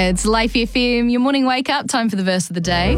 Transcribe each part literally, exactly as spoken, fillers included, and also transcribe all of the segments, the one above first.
It's Life F M, your morning wake up, time for the verse of the day.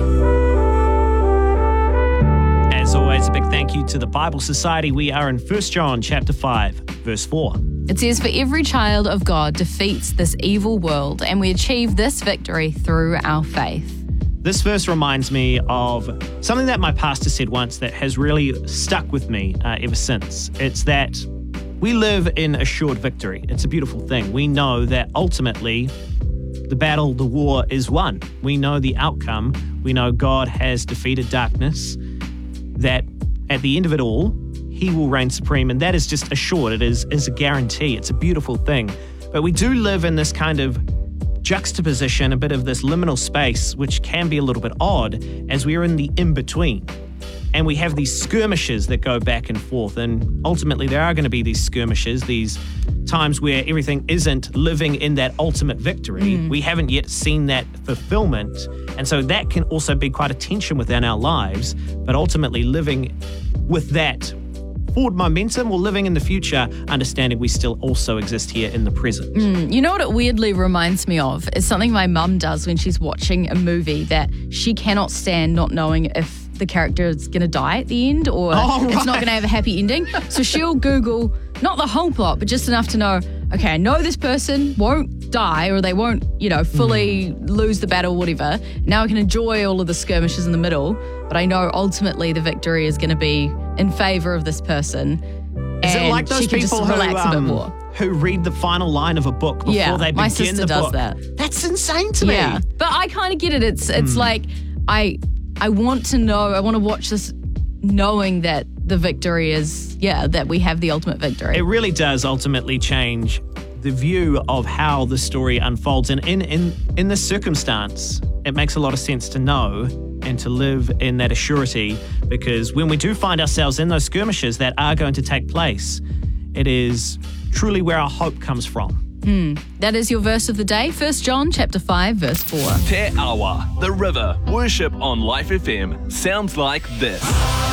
As always, a big thank you to the Bible Society. We are in First John chapter five, verse four. It says, for every child of God defeats this evil world, and we achieve this victory through our faith. This verse reminds me of something that my pastor said once that has really stuck with me uh, ever since. It's that we live in assured victory. It's a beautiful thing. We know that ultimately the battle, the war is won. We know the outcome. We know God has defeated darkness, that at the end of it all, he will reign supreme. And that is just assured. It is, is a guarantee. It's a beautiful thing. But we do live in this kind of juxtaposition, a bit of this liminal space, which can be a little bit odd as we are in the in-between. And we have these skirmishes that go back and forth. And ultimately, there are going to be these skirmishes, these times where everything isn't living in that ultimate victory. Mm. We haven't yet seen that fulfillment. And so that can also be quite a tension within our lives. But ultimately, living with that forward momentum or living in the future, understanding we still also exist here in the present. Mm, you know what it weirdly reminds me of is something my mum does when she's watching a movie that she cannot stand not knowing if the character is going to die at the end or oh, right. it's not going to have a happy ending. So she'll Google, not the whole plot, but just enough to know, okay, I know this person won't die or they won't, you know, fully mm. lose the battle, whatever. Now I can enjoy all of the skirmishes in the middle, but I know ultimately the victory is going to be in favour of this person. Is and it like those she can people just relax who, um, a bit more. who read the final line of a book before yeah, they begin my sister the does book? that. That's insane to me. Yeah, but I kind of get it. It's it's mm. like I I want to know. I want to watch this, knowing that the victory is yeah that we have the ultimate victory. It really does ultimately change the view of how the story unfolds, and in in in this circumstance, it makes a lot of sense to know and to live in that assurity, because when we do find ourselves in those skirmishes that are going to take place, it is truly where our hope comes from. Mm. That is your verse of the day, First John chapter five, verse four. Te Awa, the river, worship on Life F M sounds like this.